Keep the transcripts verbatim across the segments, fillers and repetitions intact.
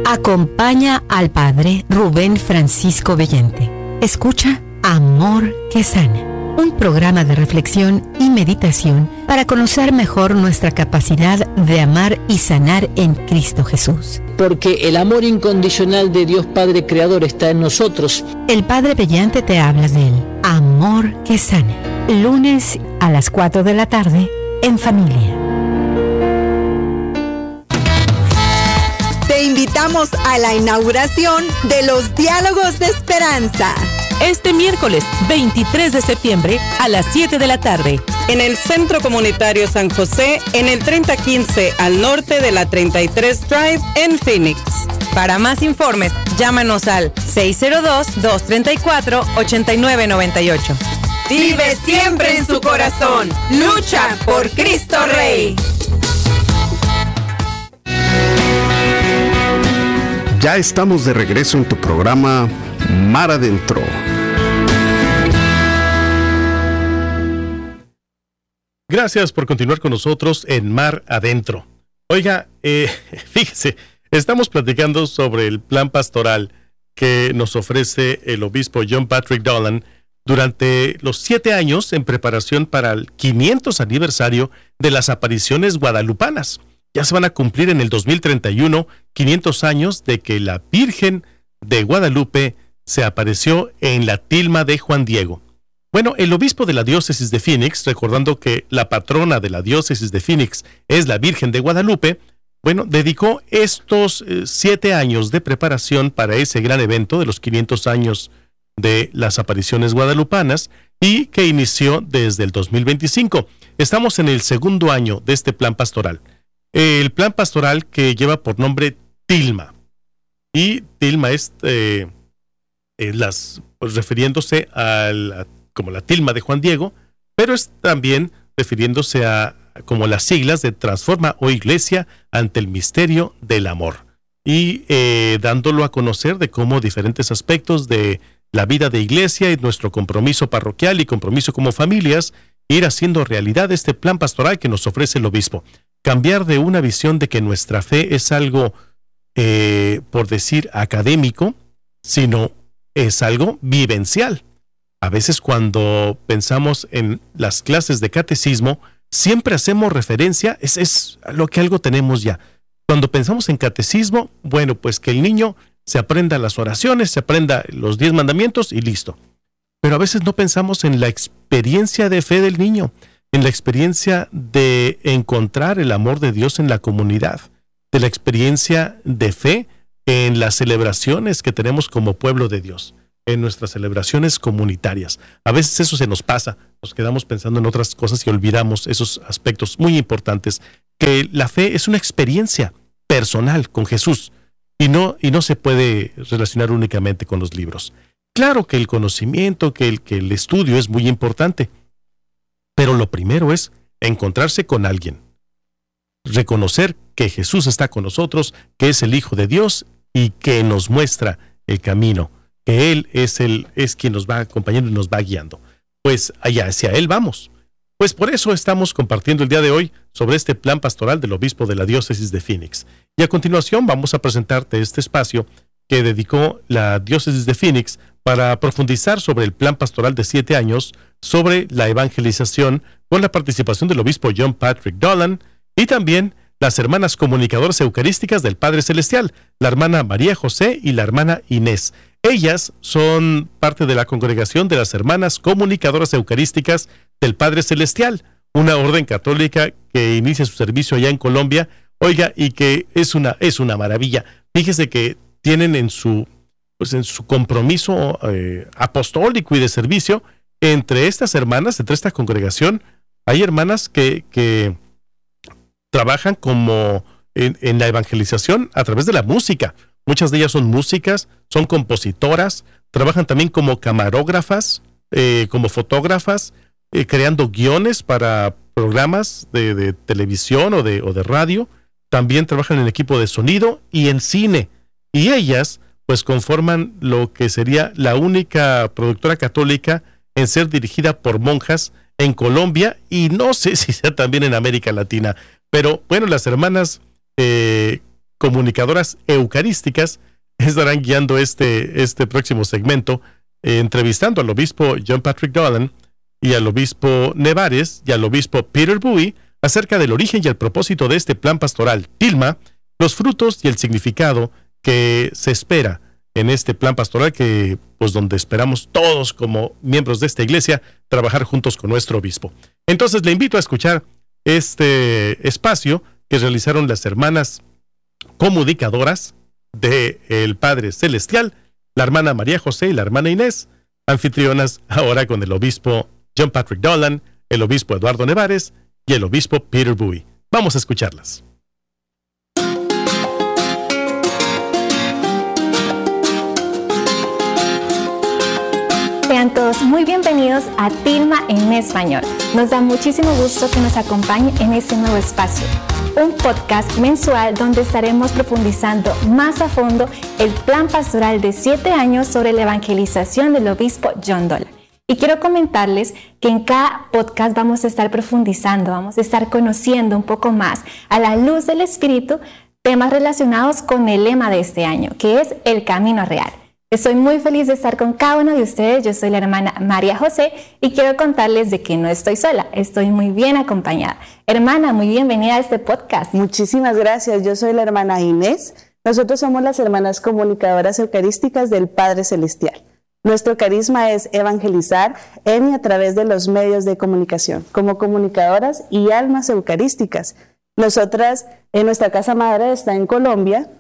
Acompaña al Padre Rubén Francisco Vellente. Escucha Amor que Sana, un programa de reflexión y meditación para conocer mejor nuestra capacidad de amar y sanar en Cristo Jesús. Porque el amor incondicional de Dios Padre Creador está en nosotros. El Padre Vellente te habla del Amor que Sana, lunes a las cuatro de la tarde en familia. Te invitamos a la inauguración de los Diálogos de Esperanza. Este miércoles veintitrés de septiembre a las siete de la tarde. En el Centro Comunitario San José, en el treinta quince al norte de la treinta y tres Drive en Phoenix. Para más informes, llámanos al seis cero dos, dos tres cuatro, ocho nueve nueve ocho. Vive siempre en su corazón. Lucha por Cristo Rey. Ya estamos de regreso en tu programa Mar Adentro. Gracias por continuar con nosotros en Mar Adentro. Oiga, eh, fíjese, estamos platicando sobre el plan pastoral que nos ofrece el obispo John Patrick Dolan durante los siete años en preparación para el quinientos aniversario de las apariciones guadalupanas. Ya se van a cumplir en el dos mil treinta y uno quinientos años de que la Virgen de Guadalupe se apareció en la tilma de Juan Diego. Bueno, el obispo de la diócesis de Phoenix, recordando que la patrona de la diócesis de Phoenix es la Virgen de Guadalupe, bueno, dedicó estos eh, siete años de preparación para ese gran evento de los quinientos años de las apariciones guadalupanas y que inició desde el dos mil veinticinco. Estamos en el segundo año de este plan pastoral. El plan pastoral que lleva por nombre Tilma. Y Tilma es eh, eh, las, pues, refiriéndose a la, como la tilma de Juan Diego, pero es también refiriéndose a como las siglas de Transforma o Iglesia ante el misterio del amor. Y eh, dándolo a conocer de cómo diferentes aspectos de la vida de iglesia y nuestro compromiso parroquial y compromiso como familias, ir haciendo realidad este plan pastoral que nos ofrece el obispo. Cambiar de una visión de que nuestra fe es algo, eh, por decir, académico, sino es algo vivencial. A veces cuando pensamos en las clases de catecismo, siempre hacemos referencia, es, es lo que algo tenemos ya. Cuando pensamos en catecismo, bueno, pues que el niño se aprenda las oraciones, se aprenda los diez mandamientos y listo. Pero a veces no pensamos en la experiencia de fe del niño, en la experiencia de encontrar el amor de Dios en la comunidad, de la experiencia de fe en las celebraciones que tenemos como pueblo de Dios, en nuestras celebraciones comunitarias. A veces eso se nos pasa, nos quedamos pensando en otras cosas y olvidamos esos aspectos muy importantes, que la fe es una experiencia personal con Jesús y no, y no se puede relacionar únicamente con los libros. Claro que el conocimiento, que el, que el estudio es muy importante, pero lo primero es encontrarse con alguien, reconocer que Jesús está con nosotros, que es el Hijo de Dios y que nos muestra el camino, que Él es, el, es quien nos va acompañando y nos va guiando. Pues allá hacia Él vamos. Pues por eso estamos compartiendo el día de hoy sobre este plan pastoral del obispo de la diócesis de Phoenix. Y a continuación vamos a presentarte este espacio que dedicó la diócesis de Phoenix para profundizar sobre el plan pastoral de siete años sobre la evangelización con la participación del obispo John Patrick Dolan y también las hermanas comunicadoras eucarísticas del Padre Celestial, la hermana María José y la hermana Inés. Ellas son parte de la congregación de las hermanas comunicadoras eucarísticas del Padre Celestial, una orden católica que inicia su servicio allá en Colombia, oiga, y que es una, es una maravilla. Fíjese que tienen en su, pues en su compromiso eh, apostólico y de servicio, entre estas hermanas, entre esta congregación, hay hermanas que, que trabajan como en, en la evangelización a través de la música. Muchas de ellas son músicas, son compositoras, trabajan también como camarógrafas, eh, como fotógrafas, eh, creando guiones para programas de, de televisión o de, o de radio. También trabajan en equipo de sonido y en cine. Y ellas, pues, conforman lo que sería la única productora católica en ser dirigida por monjas en Colombia y no sé si sea también en América Latina. Pero, bueno, las hermanas eh, comunicadoras eucarísticas, estarán guiando este, este próximo segmento, eh, entrevistando al obispo John Patrick Dolan y al obispo Nevares y al obispo Peter Bowie acerca del origen y el propósito de este plan pastoral Tilma, los frutos y el significado que se espera en este plan pastoral, que pues donde esperamos todos como miembros de esta iglesia trabajar juntos con nuestro obispo. Entonces le invito a escuchar este espacio que realizaron las hermanas comunicadoras del Padre Celestial, la hermana María José y la hermana Inés, anfitrionas ahora con el obispo John Patrick Dolan, el obispo Eduardo Nevares y el obispo Peter Bowie. Vamos a escucharlas. Sean todos muy bienvenidos a Tilma en Español. Nos da muchísimo gusto que nos acompañen en este nuevo espacio, un podcast mensual donde estaremos profundizando más a fondo el plan pastoral de siete años sobre la evangelización del obispo John Dolan. Y quiero comentarles que en cada podcast vamos a estar profundizando, vamos a estar conociendo un poco más a la luz del Espíritu temas relacionados con el lema de este año, que es el camino real. Estoy muy feliz de estar con cada uno de ustedes. Yo soy la hermana María José y quiero contarles de que no estoy sola, estoy muy bien acompañada. Hermana, muy bienvenida a este podcast. Muchísimas gracias. Yo soy la hermana Inés. Nosotros somos las hermanas comunicadoras eucarísticas del Padre Celestial. Nuestro carisma es evangelizar en y a través de los medios de comunicación, como comunicadoras y almas eucarísticas. Nosotras, en nuestra casa madre está en Colombia,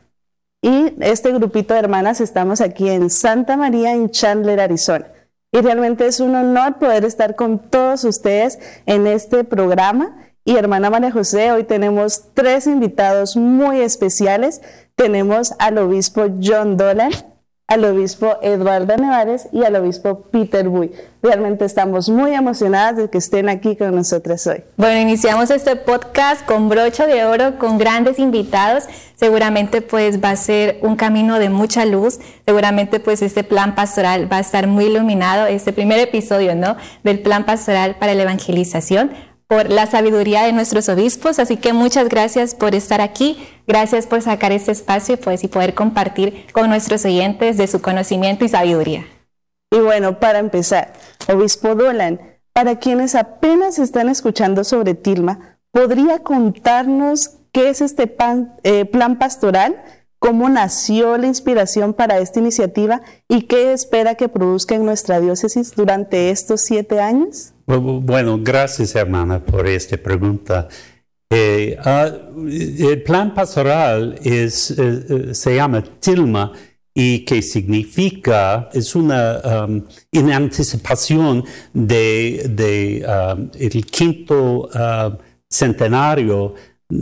y este grupito de hermanas estamos aquí en Santa María, en Chandler, Arizona. Y realmente es un honor poder estar con todos ustedes en este programa. Y hermana María José, hoy tenemos tres invitados muy especiales. Tenemos al obispo John Dolan, al obispo Eduardo Nevares y al obispo Peter Bowie. Realmente estamos muy emocionadas de que estén aquí con nosotras hoy. Bueno, iniciamos este podcast con broche de oro, con grandes invitados. Seguramente pues va a ser un camino de mucha luz. Seguramente pues este plan pastoral va a estar muy iluminado. Este primer episodio, ¿no?, del plan pastoral para la evangelización, por la sabiduría de nuestros obispos. Así que muchas gracias por estar aquí, gracias por sacar este espacio pues, y poder compartir con nuestros oyentes de su conocimiento y sabiduría. Y bueno, para empezar, obispo Dolan, para quienes apenas están escuchando sobre Tilma, ¿podría contarnos qué es este pan, eh, plan pastoral? ¿Cómo nació la inspiración para esta iniciativa? ¿Y qué espera que produzca en nuestra diócesis durante estos siete años? Bueno, gracias hermana por esta pregunta. Eh, uh, el plan pastoral es, eh, se llama Tilma y que significa, es una um, en anticipación de, de um, el quinto uh, centenario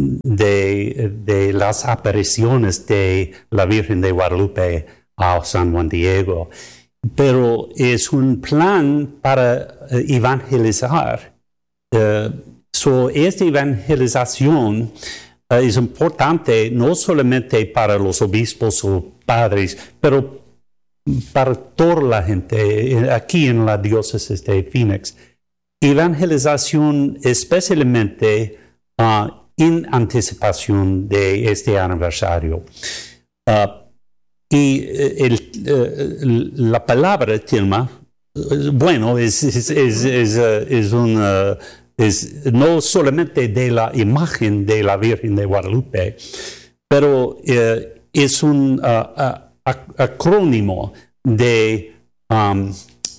de, de las apariciones de la Virgen de Guadalupe a San Juan Diego. Pero es un plan para uh, evangelizar. Uh, so esta evangelización uh, es importante no solamente para los obispos o padres, pero para toda la gente aquí en la diócesis de Phoenix. Evangelización especialmente uh, en anticipación de este aniversario. Uh, Y el, el, la palabra Tilma, bueno, es, es, es, es, es, una, es no solamente de la imagen de la Virgen de Guadalupe, pero eh, es un uh, uh, acrónimo de, um,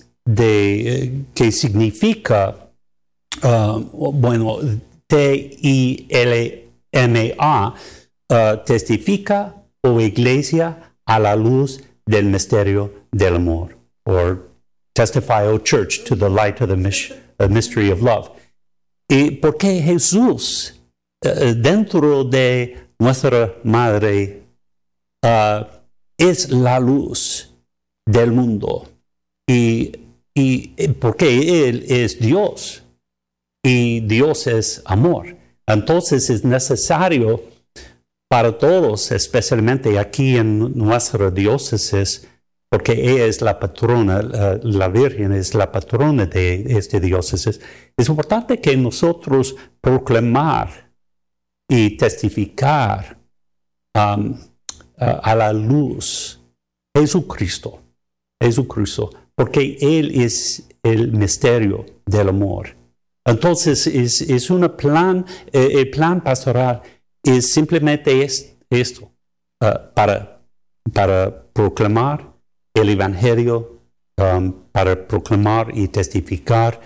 de que significa, uh, bueno, T I L M A, uh, testifica o iglesia a la luz del misterio del amor, or testify, O Church, to the light of the mystery of love. Y porque Jesús, uh, dentro de nuestra madre, uh, es la luz del mundo. Y, y porque Él es Dios, y Dios es amor. Entonces es necesario para todos, especialmente aquí en nuestra diócesis, porque ella es la patrona, la, la Virgen es la patrona de esta diócesis, es importante que nosotros proclamar y testificar um, uh, a la luz Jesucristo, Jesucristo, porque Él es el misterio del amor. Entonces, es, es un plan, eh, el plan pastoral es simplemente es, esto, uh, para, para proclamar el Evangelio, um, para proclamar y testificar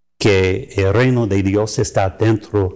que el reino de Dios está dentro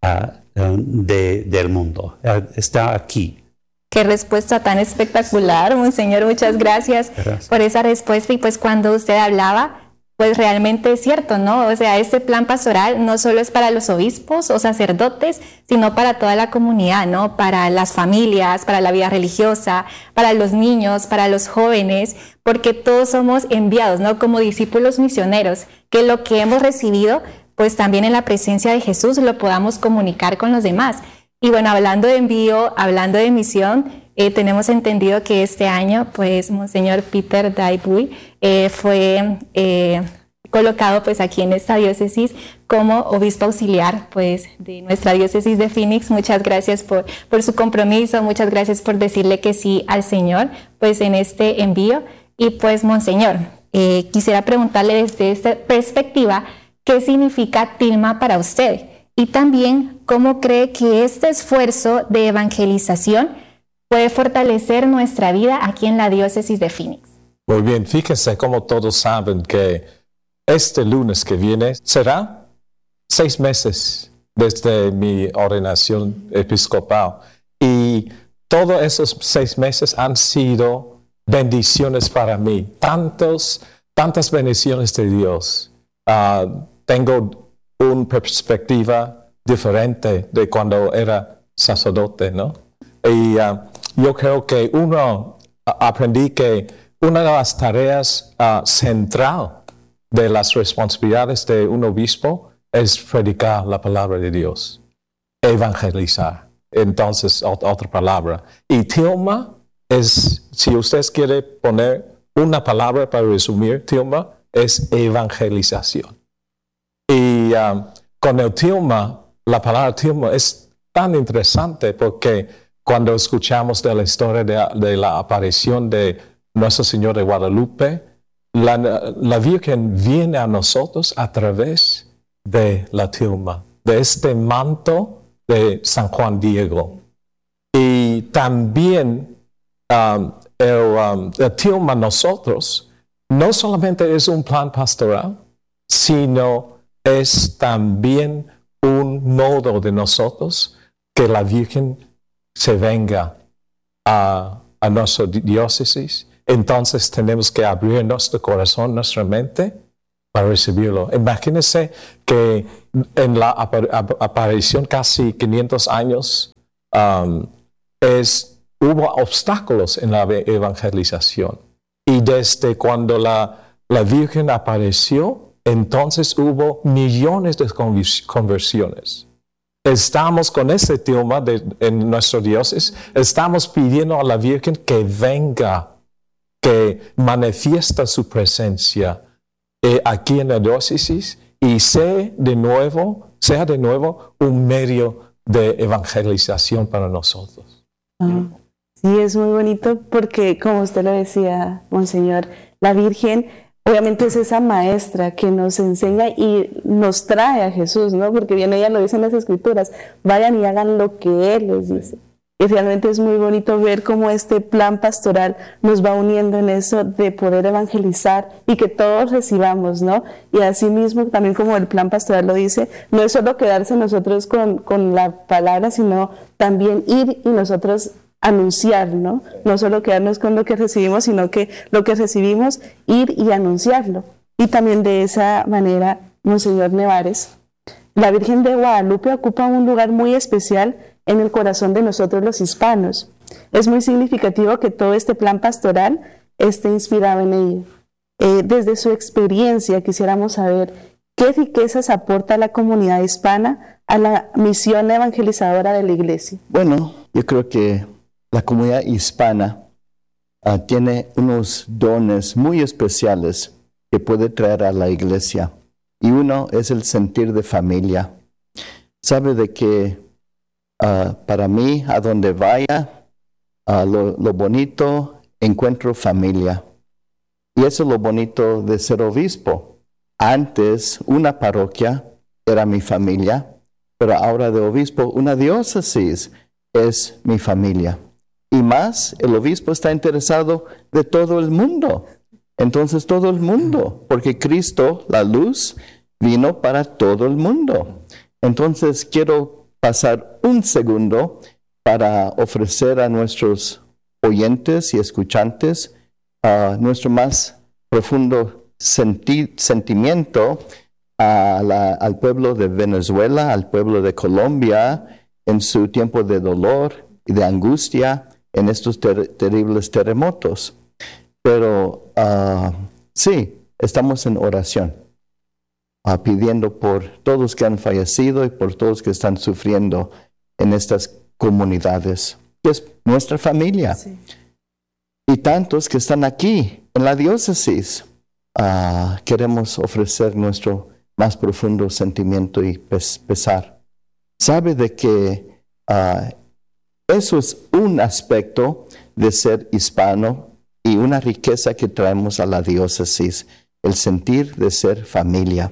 uh, um, de, del mundo, uh, está aquí. Qué respuesta tan espectacular, Monseñor, muchas gracias, gracias por esa respuesta. Y pues cuando usted hablaba, pues realmente es cierto, ¿no? O sea, este plan pastoral no solo es para los obispos o sacerdotes, sino para toda la comunidad, ¿no? Para las familias, para la vida religiosa, para los niños, para los jóvenes, porque todos somos enviados, ¿no? Como discípulos misioneros, que lo que hemos recibido, pues también en la presencia de Jesús lo podamos comunicar con los demás. Y bueno, hablando de envío, hablando de misión, eh, tenemos entendido que este año, pues, Monseñor Peter Daibuy eh, fue eh, colocado, pues, aquí en esta diócesis como obispo auxiliar, pues, de nuestra diócesis de Phoenix. Muchas gracias por, por su compromiso, muchas gracias por decirle que sí al Señor, pues, en este envío. Y, pues, Monseñor, eh, quisiera preguntarle desde esta perspectiva, ¿qué significa Tilma para usted? Y también, ¿cómo cree que este esfuerzo de evangelización puede fortalecer nuestra vida aquí en la diócesis de Phoenix? Muy bien, fíjense como todos saben que este lunes que viene será seis meses desde mi ordenación episcopal. Y todos esos seis meses han sido bendiciones para mí. Tantos, tantas bendiciones de Dios. Uh, tengo una perspectiva diferente de cuando era sacerdote, ¿no? Y uh, yo creo que uno uh, aprendí que una de las tareas uh, central de las responsabilidades de un obispo es predicar la palabra de Dios, evangelizar. Entonces, otra palabra. Y Tilma es, si usted quiere poner una palabra para resumir, Tilma es evangelización. Y um, con el Tilma, la palabra Tilma es tan interesante porque cuando escuchamos de la historia de, de la aparición de Nuestro Señor de Guadalupe, la, la Virgen viene a nosotros a través de la Tilma, de este manto de San Juan Diego. Y también um, el, um, el Tilma nosotros no solamente es un plan pastoral, sino es también un modo de nosotros que la Virgen se venga a, a nuestra diócesis. Entonces tenemos que abrir nuestro corazón, nuestra mente para recibirlo. Imagínense que en la ap- aparición casi quinientos años um, es, hubo obstáculos en la evangelización. Y desde cuando la, la Virgen apareció, entonces hubo millones de conversiones. Estamos con ese tema de, en nuestra diócesis, estamos pidiendo a la Virgen que venga, que manifiesta su presencia eh, aquí en la diócesis y sea de nuevo, sea de nuevo un medio de evangelización para nosotros. Ah, sí, es muy bonito porque, como usted lo decía, Monseñor, la Virgen obviamente es esa maestra que nos enseña y nos trae a Jesús, ¿no? Porque bien ella lo dice en las Escrituras, vayan y hagan lo que Él les dice. Y realmente es muy bonito ver cómo este plan pastoral nos va uniendo en eso de poder evangelizar y que todos recibamos, ¿no? Y asimismo, también como el plan pastoral lo dice, no es solo quedarse nosotros con, con la palabra, sino también ir y nosotros anunciar, ¿no? No solo quedarnos con lo que recibimos, sino que lo que recibimos, ir y anunciarlo. Y también de esa manera, Monseñor Nevares, la Virgen de Guadalupe ocupa un lugar muy especial en el corazón de nosotros los hispanos. Es muy significativo que todo este plan pastoral esté inspirado en ella. Eh, desde su experiencia quisiéramos saber qué riquezas aporta la comunidad hispana a la misión evangelizadora de la Iglesia. Bueno, yo creo que la comunidad hispana uh, tiene unos dones muy especiales que puede traer a la Iglesia. Y uno es el sentir de familia. Sabe de que uh, para mí, a donde vaya, uh, lo, lo bonito, encuentro familia. Y eso es lo bonito de ser obispo. Antes, una parroquia era mi familia, pero ahora de obispo, una diócesis es mi familia. Y más, el obispo está interesado de todo el mundo. Entonces, todo el mundo, porque Cristo, la luz, vino para todo el mundo. Entonces, quiero pasar un segundo para ofrecer a nuestros oyentes y escuchantes uh, nuestro más profundo senti- sentimiento a la, al pueblo de Venezuela, al pueblo de Colombia, en su tiempo de dolor y de angustia en estos ter- terribles terremotos. Pero uh, sí, estamos en oración, uh, pidiendo por todos que han fallecido y por todos que están sufriendo en estas comunidades, que es nuestra familia. Sí. Y tantos que están aquí en la diócesis, uh, queremos ofrecer nuestro más profundo sentimiento y pes- pesar. Sabe de que uh, eso es un aspecto de ser hispano y una riqueza que traemos a la diócesis, el sentir de ser familia.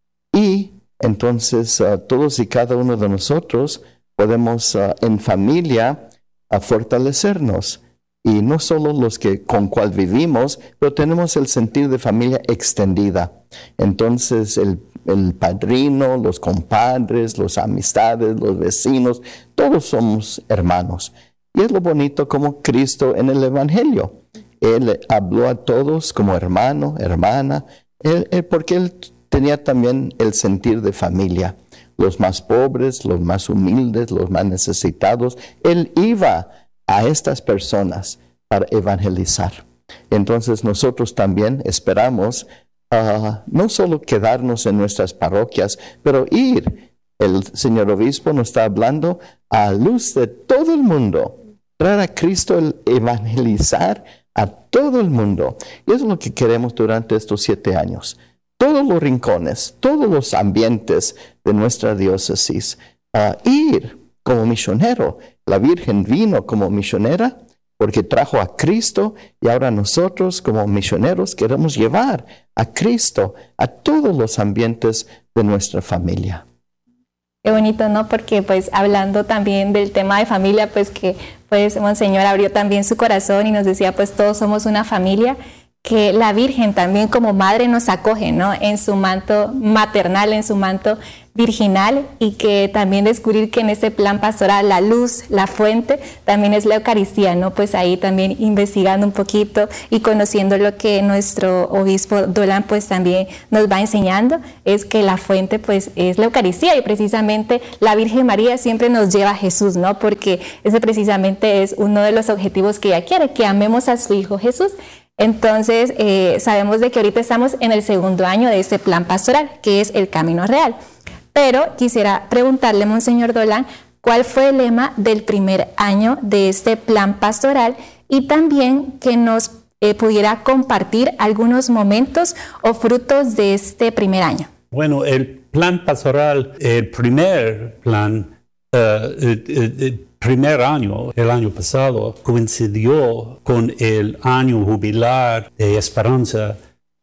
Y entonces uh, todos y cada uno de nosotros podemos uh, en familia uh, fortalecernos. Y no solo los que con cual vivimos, pero tenemos el sentir de familia extendida. Entonces el, el padrino, los compadres, las amistades, los vecinos, todos somos hermanos. Y es lo bonito como Cristo en el Evangelio. Él habló a todos como hermano, hermana, él, él, porque Él tenía también el sentir de familia. Los más pobres, los más humildes, los más necesitados. Él iba a estas personas para evangelizar. Entonces nosotros también esperamos uh, no solo quedarnos en nuestras parroquias, pero ir. El señor obispo nos está hablando a luz de todo el mundo. Traer a Cristo, el evangelizar a todo el mundo. Y eso es lo que queremos durante estos siete años. Todos los rincones, todos los ambientes de nuestra diócesis. Uh, ir como misionero. La Virgen vino como misionera porque trajo a Cristo y ahora nosotros como misioneros queremos llevar a Cristo a todos los ambientes de nuestra familia. Qué bonito, ¿no? Porque pues hablando también del tema de familia, pues que pues Monseñor abrió también su corazón y nos decía pues todos somos una familia, que la Virgen también como madre nos acoge, ¿no? En su manto maternal, en su manto virginal, y que también descubrir que en este plan pastoral la luz, la fuente, también es la Eucaristía, ¿no? Pues ahí también investigando un poquito y conociendo lo que nuestro obispo Dolan pues también nos va enseñando, es que la fuente pues es la Eucaristía, y precisamente la Virgen María siempre nos lleva a Jesús, ¿no? Porque ese precisamente es uno de los objetivos que ella quiere, que amemos a su Hijo Jesús. Entonces, eh, sabemos de que ahorita estamos en el segundo año de este plan pastoral, que es el Camino Real. Pero quisiera preguntarle, Monseñor Dolan, ¿cuál fue el lema del primer año de este plan pastoral? Y también que nos eh, pudiera compartir algunos momentos o frutos de este primer año. Bueno, el plan pastoral, el primer plan, uh, el, el, el primer año, el año pasado, coincidió con el año jubilar de esperanza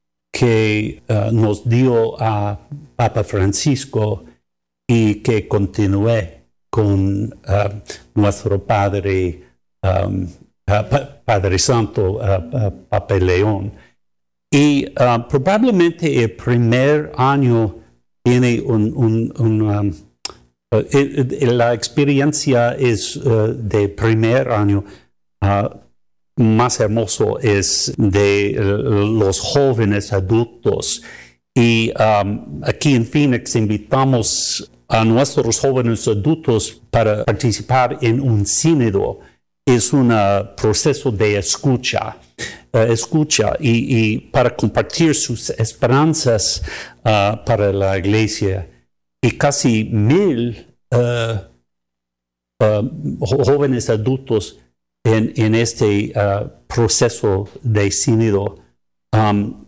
que uh, nos dio a Papa Francisco y que continué con uh, nuestro Padre, um, uh, Padre Santo, uh, uh, Papa León. Y uh, probablemente el primer año tiene un... un, un um, uh, el, el, la experiencia es uh, de primer año uh, más hermoso es de uh, los jóvenes adultos. Y um, aquí en Phoenix invitamos a nuestros jóvenes adultos para participar en un sínodo. Es un uh, proceso de escucha, uh, escucha y, y para compartir sus esperanzas uh, para la iglesia. Y casi mil uh, uh, jóvenes adultos en, en este uh, proceso de sínodo. Um,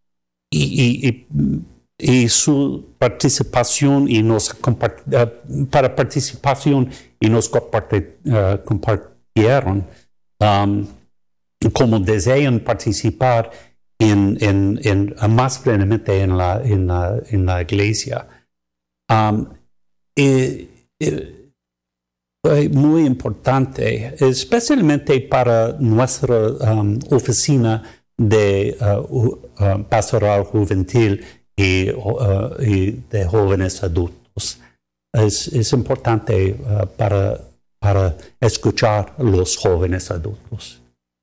Y, y, y su participación y nos compart, uh, para participación y nos compart, uh, compartieron um, como desean participar en, en, en, más plenamente en la, en la, en la iglesia. Um, y, y, muy importante, especialmente para nuestra um, oficina de uh, uh, pastoral juvenil y, uh, y de jóvenes adultos. Es, es importante uh, para, para escuchar a los jóvenes adultos.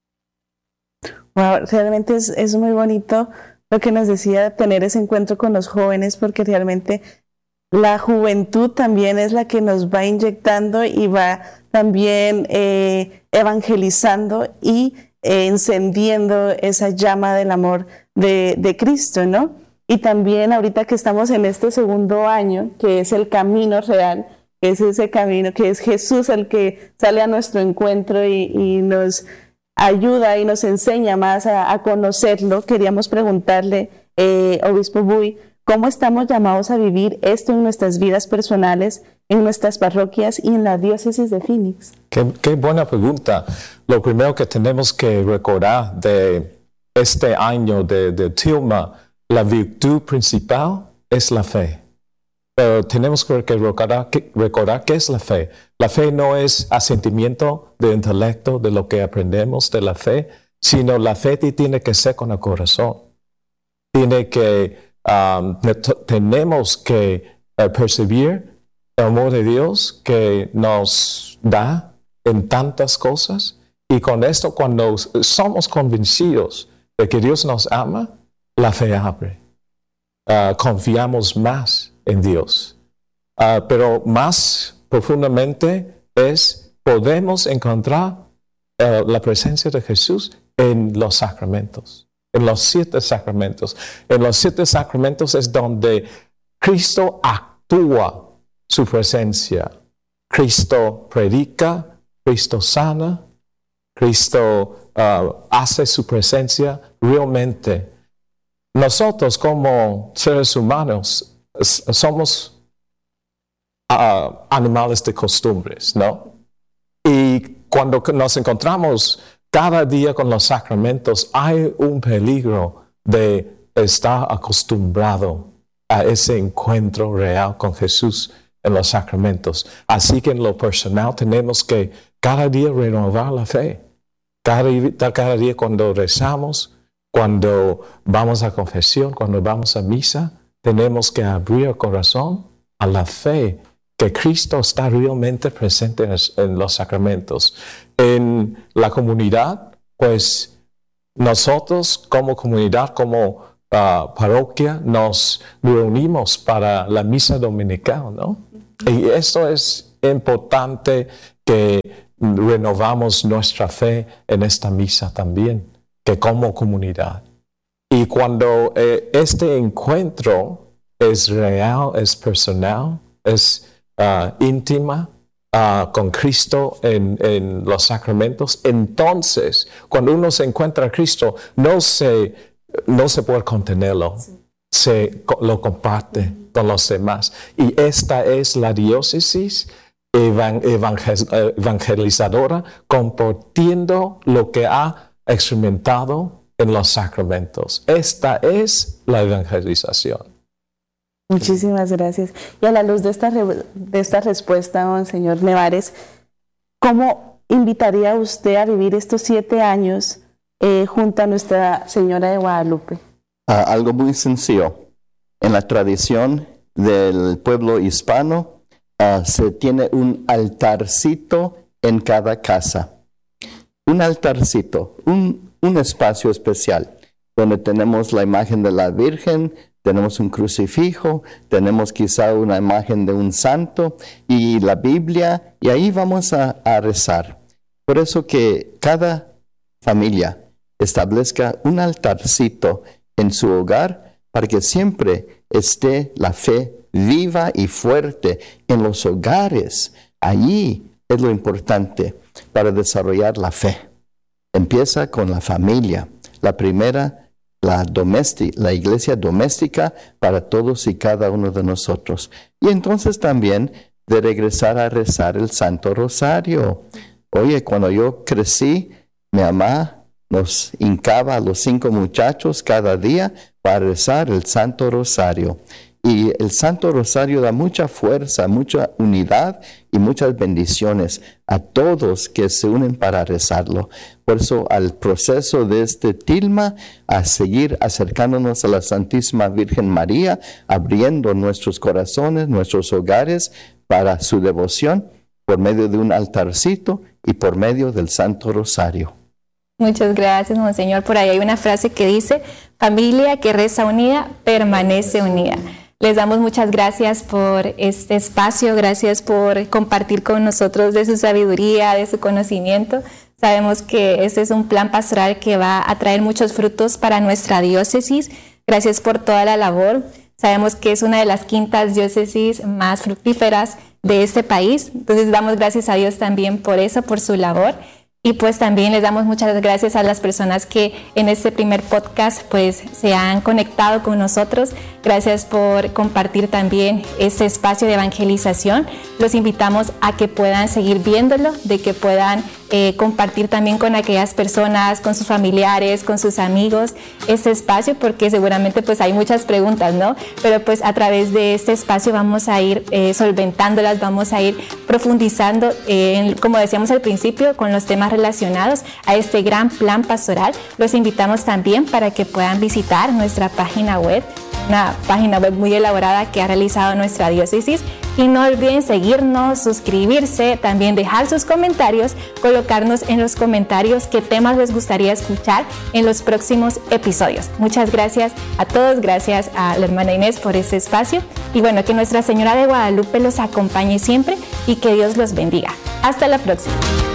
Wow, realmente es, es muy bonito lo que nos decía, tener ese encuentro con los jóvenes, porque realmente la juventud también es la que nos va inyectando y va también eh, evangelizando y eh, encendiendo esa llama del amor de, de Cristo, ¿no? Y también ahorita que estamos en este segundo año, que es el camino real, es ese camino que es Jesús el que sale a nuestro encuentro y, y nos ayuda y nos enseña más a, a conocerlo. Queríamos preguntarle, eh, Obispo Buy, ¿cómo estamos llamados a vivir esto en nuestras vidas personales, en nuestras parroquias y en la diócesis de Phoenix? Qué, qué buena pregunta. Lo primero que tenemos que recordar de este año de, de Tilma, la virtud principal es la fe. Pero tenemos que recordar, que recordar qué es la fe. La fe no es asentimiento de intelecto de lo que aprendemos de la fe, sino la fe tiene que ser con el corazón. Tiene que Um, tenemos que uh, percibir el amor de Dios que nos da en tantas cosas, y con esto, cuando somos convencidos de que Dios nos ama, la fe abre. Uh, confiamos más en Dios. Uh, pero más profundamente es, podemos encontrar uh, la presencia de Jesús en los sacramentos. En los siete sacramentos. En los siete sacramentos es donde Cristo actúa su presencia. Cristo predica, Cristo sana, Cristo uh, hace su presencia realmente. Nosotros como seres humanos somos uh, animales de costumbres, ¿no? Y cuando nos encontramos cada día con los sacramentos, hay un peligro de estar acostumbrado a ese encuentro real con Jesús en los sacramentos. Así que en lo personal tenemos que cada día renovar la fe. Cada, cada día cuando rezamos, cuando vamos a confesión, cuando vamos a misa, tenemos que abrir el corazón a la fe que Cristo está realmente presente en, en los sacramentos. En la comunidad, pues nosotros como comunidad, como uh, parroquia, nos reunimos para la misa dominical, ¿no? Y esto es importante, que renovamos nuestra fe en esta misa también, que como comunidad. Y cuando eh, este encuentro es real, es personal, es uh, íntima, Uh, con Cristo en, en los sacramentos, entonces cuando uno se encuentra a Cristo, no se, no se puede contenerlo, sí. Se lo comparte con los demás. Y esta es la diócesis evangelizadora, compartiendo lo que ha experimentado en los sacramentos. Esta es la evangelización. Muchísimas gracias. Y a la luz de esta, de esta respuesta, don señor Nevares, ¿cómo invitaría usted a vivir estos siete años eh, junto a Nuestra Señora de Guadalupe? Uh, algo muy sencillo. En la tradición del pueblo hispano, uh, se tiene un altarcito en cada casa. Un altarcito, un, un espacio especial, donde tenemos la imagen de la Virgen, tenemos un crucifijo, tenemos quizá una imagen de un santo y la Biblia, y ahí vamos a, a rezar. Por eso que cada familia establezca un altarcito en su hogar para que siempre esté la fe viva y fuerte en los hogares. Allí es lo importante para desarrollar la fe. Empieza con la familia, la primera La, doméstica, la iglesia doméstica para todos y cada uno de nosotros. Y entonces también de regresar a rezar el Santo Rosario. Oye, cuando yo crecí mi mamá nos hincaba a los cinco muchachos cada día para rezar el Santo Rosario. Y el Santo Rosario da mucha fuerza, mucha unidad y muchas bendiciones a todos que se unen para rezarlo. Por eso, al proceso de este tilma, a seguir acercándonos a la Santísima Virgen María, abriendo nuestros corazones, nuestros hogares para su devoción por medio de un altarcito y por medio del Santo Rosario. Muchas gracias, Monseñor. Por ahí hay una frase que dice, familia que reza unida, permanece unida. Les damos muchas gracias por este espacio, gracias por compartir con nosotros de su sabiduría, de su conocimiento. Sabemos que este es un plan pastoral que va a traer muchos frutos para nuestra diócesis. Gracias por toda la labor. Sabemos que es una de las quintas diócesis más fructíferas de este país. Entonces damos gracias a Dios también por eso, por su labor. Y pues también les damos muchas gracias a las personas que en este primer podcast pues se han conectado con nosotros. Gracias por compartir también este espacio de evangelización. Los invitamos a que puedan seguir viéndolo, de que puedan eh, compartir también con aquellas personas, con sus familiares, con sus amigos, este espacio, porque seguramente pues hay muchas preguntas, ¿no? Pero pues a través de este espacio vamos a ir eh, solventándolas, vamos a ir profundizando, eh, en, como decíamos al principio, con los temas relacionados a este gran plan pastoral. Los invitamos también para que puedan visitar nuestra página web, una página web muy elaborada que ha realizado nuestra diócesis. Y no olviden seguirnos, suscribirse, también dejar sus comentarios, colocarnos en los comentarios qué temas les gustaría escuchar en los próximos episodios. Muchas gracias a todos, gracias a la hermana Inés por este espacio. Y bueno, que Nuestra Señora de Guadalupe los acompañe siempre y que Dios los bendiga. Hasta la próxima.